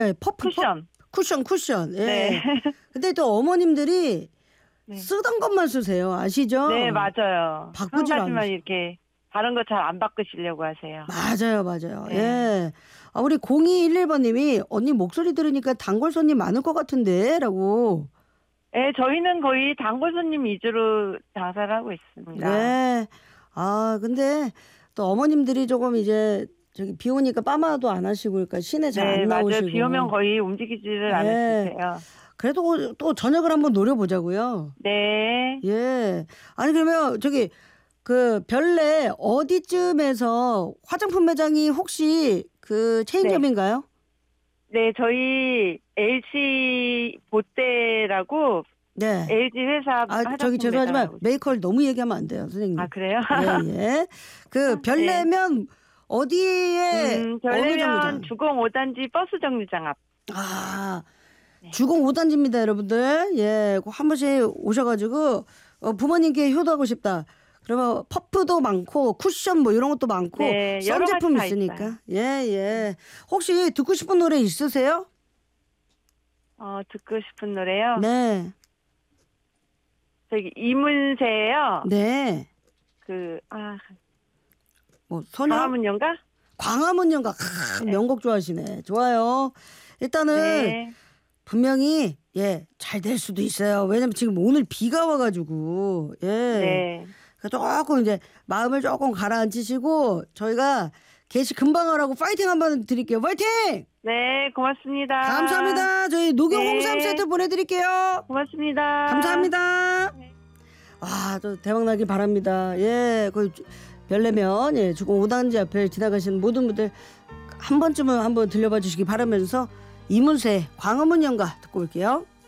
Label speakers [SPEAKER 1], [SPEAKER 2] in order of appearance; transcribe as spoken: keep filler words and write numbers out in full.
[SPEAKER 1] 네, 퍼프
[SPEAKER 2] 쿠션.
[SPEAKER 1] 쿠션 쿠션. 예.
[SPEAKER 2] 네.
[SPEAKER 1] 근데 또 어머님들이
[SPEAKER 2] 네.
[SPEAKER 1] 쓰던 것만 쓰세요. 아시죠?
[SPEAKER 2] 네, 맞아요. 한
[SPEAKER 1] 바꾸질
[SPEAKER 2] 가지만
[SPEAKER 1] 않으시-
[SPEAKER 2] 이렇게 다른 거 잘 안 바꾸시려고 하세요.
[SPEAKER 1] 맞아요, 맞아요.
[SPEAKER 2] 네.
[SPEAKER 1] 예. 아, 우리 공이일일 번님이 언니 목소리 들으니까 단골 손님 많을 것 같은데라고.
[SPEAKER 2] 네, 저희는 거의 단골 손님 위주로 장사를 하고 있습니다.
[SPEAKER 1] 네. 아, 근데 또 어머님들이 조금 이제 저기 비 오니까 빠마도 안 하시고 그러니까 시내 잘 안
[SPEAKER 2] 네,
[SPEAKER 1] 나오시고.
[SPEAKER 2] 맞아요. 비 오면 거의 움직이지를
[SPEAKER 1] 네.
[SPEAKER 2] 않으세요.
[SPEAKER 1] 그래도 또 저녁을 한번 노려보자고요.
[SPEAKER 2] 네.
[SPEAKER 1] 예. 아니 그러면 저기 그 별내 어디쯤에서 화장품 매장이 혹시 그 체인점인가요?
[SPEAKER 2] 네, 저희 엘지 보떼라고
[SPEAKER 1] 네.
[SPEAKER 2] 엘지 회사
[SPEAKER 1] 아
[SPEAKER 2] 화장품
[SPEAKER 1] 저기 죄송하지만
[SPEAKER 2] 매장하고
[SPEAKER 1] 메이커를 너무 얘기하면 안 돼요, 선생님.
[SPEAKER 2] 아, 그래요?
[SPEAKER 1] 예, 예. 그 별내면 어디에
[SPEAKER 2] 음,
[SPEAKER 1] 어느
[SPEAKER 2] 별내면
[SPEAKER 1] 정류장?
[SPEAKER 2] 주공 오 단지 버스 정류장 앞.
[SPEAKER 1] 아,
[SPEAKER 2] 네.
[SPEAKER 1] 주공 오 단지입니다, 여러분들. 예, 꼭한 번씩 오셔가지고 어, 부모님께 효도하고 싶다. 그러면 퍼프도 많고 쿠션 뭐 이런 것도 많고
[SPEAKER 2] 네,
[SPEAKER 1] 선
[SPEAKER 2] 여러 가지
[SPEAKER 1] 제품
[SPEAKER 2] 다
[SPEAKER 1] 있으니까.
[SPEAKER 2] 있어요.
[SPEAKER 1] 예, 예. 혹시 듣고 싶은 노래 있으세요?
[SPEAKER 2] 어, 듣고 싶은 노래요.
[SPEAKER 1] 네,
[SPEAKER 2] 저기 이문세예요.
[SPEAKER 1] 네.
[SPEAKER 2] 그 아,
[SPEAKER 1] 뭐 소녀
[SPEAKER 2] 강화문연가?
[SPEAKER 1] 광화문 연가 크, 명곡 좋아하시네. 좋아요. 일단은
[SPEAKER 2] 네.
[SPEAKER 1] 분명히 예, 잘 될 수도 있어요. 왜냐면 지금 오늘 비가 와가지고 예.
[SPEAKER 2] 네.
[SPEAKER 1] 그러니까 조금 이제 마음을 조금 가라앉히시고 저희가 개시 금방 하라고 파이팅 한번 드릴게요. 파이팅!
[SPEAKER 2] 네, 고맙습니다.
[SPEAKER 1] 감사합니다. 저희 녹용
[SPEAKER 2] 네.
[SPEAKER 1] 홍삼 세트 보내드릴게요.
[SPEAKER 2] 고맙습니다.
[SPEAKER 1] 감사합니다.
[SPEAKER 2] 네.
[SPEAKER 1] 아, 또 대박 나길 바랍니다. 예, 거기 별내면 예, 주공 오 단지 앞에 지나가시는 모든 분들 한 번쯤은 한번 들려봐 주시기 바라면서 이문세 광화문 연가 듣고 올게요.